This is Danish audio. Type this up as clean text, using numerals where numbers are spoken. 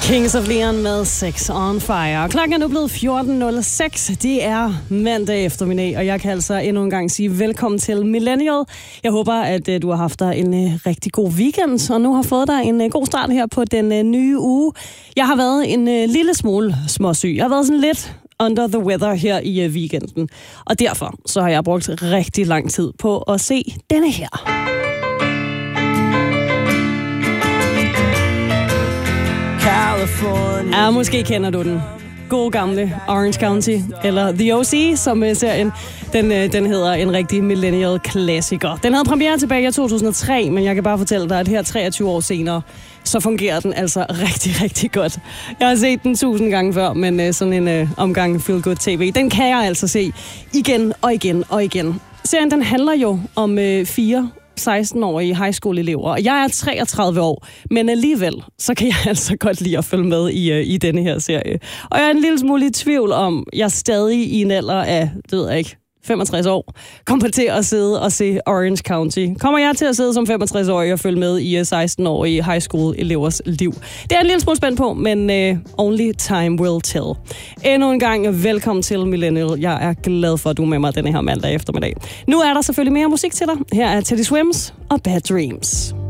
Kings of Leon med Sex on Fire. Klokken er nu blevet 14.06. Det er mandag eftermiddag, og jeg kan altså endnu en gang sige velkommen til Millennial. Jeg håber, at du har haft dig en rigtig god weekend, og nu har fået dig en god start her på den nye uge. Jeg har været en lille smule småsyg. Jeg har været sådan lidt under the weather her i weekenden, og derfor så har jeg brugt rigtig lang tid på at se denne her. California. Ja, måske kender du den. God gamle Orange County, eller The O.C., som serien, den hedder en rigtig millennial klassiker. Den havde premiere tilbage i 2003, men jeg kan bare fortælle dig, at her 23 år senere, så fungerer den altså rigtig, rigtig godt. Jeg har set den 1000 gange før, men sådan en omgang Feel Good TV, den kan jeg altså se igen og igen og igen. Serien, den handler jo om 4 16-årige high school-elever, og jeg er 33 år, men alligevel, så kan jeg altså godt lide at følge med i denne her serie. Og jeg er en lille smule i tvivl om, jeg stadig i en alder af, det ved jeg ikke, 65 år, kommer til at sidde og se Orange County. Kommer jeg til at sidde som 65-årig og følge med i 16-årige high school-elevers liv? Det er en lille smule spændt på, men only time will tell. Endnu en gang velkommen til Millennial. Jeg er glad for, at du er med mig denne her mandag eftermiddag. Nu er der selvfølgelig mere musik til dig. Her er Teddy Swims og Bad Dreams.